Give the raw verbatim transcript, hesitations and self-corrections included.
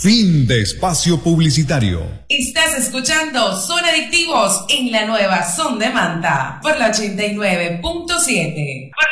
Fin de espacio publicitario. Estás escuchando Son Adictivos en la nueva Son de Manta por la ochenta y nueve punto siete.